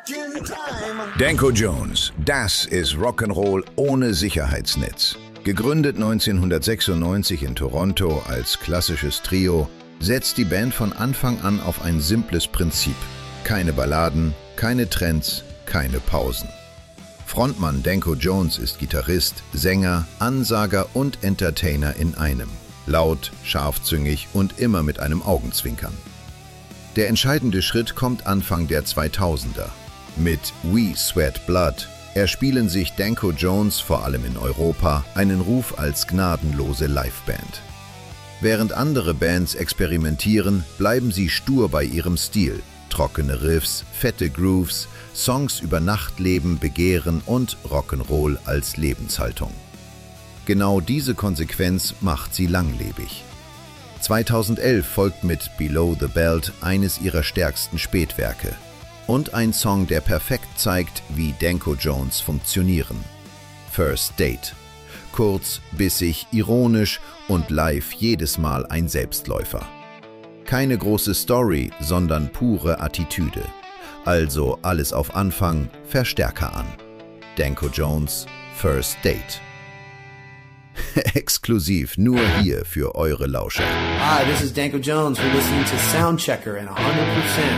Danko Jones, das ist Rock'n'Roll ohne Sicherheitsnetz. Gegründet 1996 in Toronto als klassisches Trio, setzt die Band von Anfang an auf ein simples Prinzip. Keine Balladen, keine Trends, keine Pausen. Frontmann Danko Jones ist Gitarrist, Sänger, Ansager und Entertainer in einem. Laut, scharfzüngig und immer mit einem Augenzwinkern. Der entscheidende Schritt kommt Anfang der 2000er. Mit We Sweat Blood erspielen sich Danko Jones vor allem in Europa einen Ruf als gnadenlose Liveband. Während andere Bands experimentieren, bleiben sie stur bei ihrem Stil. Trockene Riffs, fette Grooves, Songs über Nachtleben, Begehren und Rock'n'Roll als Lebenshaltung. Genau diese Konsequenz macht sie langlebig. 2011 folgt mit Below the Belt eines ihrer stärksten Spätwerke. Und ein Song, der perfekt zeigt, wie Danko Jones funktionieren. First Date. Kurz, bissig, ironisch und live jedes Mal ein Selbstläufer. Keine große Story, sondern pure Attitüde. Also alles auf Anfang, Verstärker an. Danko Jones, First Date. Exklusiv nur hier für eure Lauscher. Hi, this is Danko Jones. We're listening to Soundchecker and 100%.